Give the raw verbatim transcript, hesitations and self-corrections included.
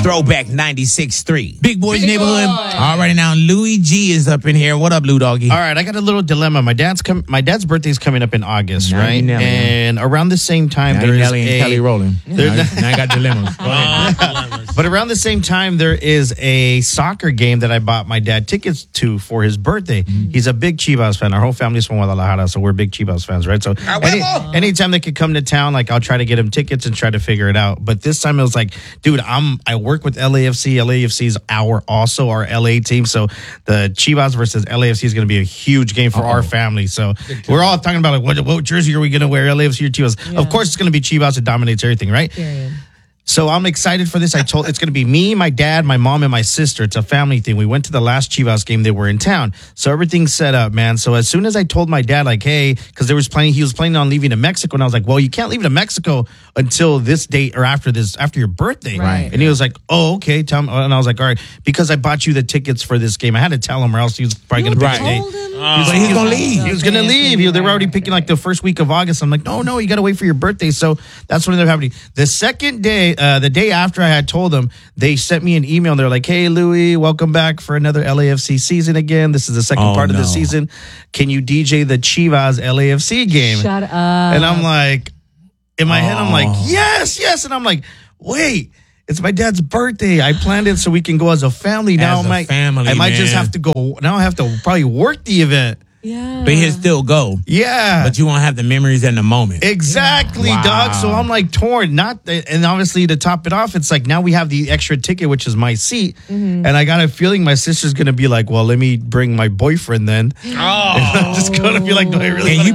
Throwback ninety-six point three. Big Boys Big Neighborhood. Boy. All right, now Louis G is up in here. What up, Lou Doggy? All right, I got a little dilemma. My dad's com- my dad's birthday is coming up in August, now right? Nelly, and around the same time, now there is Nelly and a... Kelly rolling. Now, now I got dilemmas. uh, but around the same time, there is a soccer game that I bought my dad tickets to for his birthday. Mm-hmm. He's a big Chivas fan. Our whole family's from Guadalajara, so we're big Chivas fans, right? So any, anytime they could come to town, like I'll try to get him tickets and try to figure it out. But this time it was like, dude, I'm I work with L A F C. L A F C is our also our L A team. So the Chivas versus L A F C is going to be a huge game for Uh-oh. our family. So we're all talking about like, what, what jersey are we going to wear? L A F C or Chivas? Yeah. Of course, it's going to be Chivas. It dominates everything, right? Period. So I'm excited for this. I told it's going to be me, my dad, my mom, and my sister. It's a family thing. We went to the last Chivas game. They were in town. So everything's set up, man. So as soon as I told my dad, like, hey, because there was planning, he was planning on leaving to Mexico. And I was like, well, you can't leave to Mexico until this date or after this, after your birthday. Right. And he was like, oh, okay. Tell him. And I was like, all right, because I bought you the tickets for this game. I had to tell him or else he was probably going to pick a date. Oh. But he's going to leave. He was going to leave. He, they were already picking like the first week of August. I'm like, no, no, you got to wait for your birthday. So that's when they're happening. The second day, uh, the day after I had told them, they sent me an email. They're like, hey, Louis, welcome back for another L A F C season again. This is the second oh, part no. of the season. Can you D J the Chivas L A F C game? Shut up. And I'm like, in my oh. head, I'm like, yes, yes. And I'm like, wait. It's my dad's birthday. I planned it so we can go as a family. Now as I might, a family, I might man. just have to go. Now I have to probably work the event. Yeah. But he'll still go. Yeah. But you won't have the memories in the moment. Exactly, wow. dog. So I'm like torn. Not, and obviously to top it off, it's like now we have the extra ticket, which is my seat. Mm-hmm. And I got a feeling my sister's going to be like, well, let me bring my boyfriend then. Oh. And I'm just going to be like, do I really And you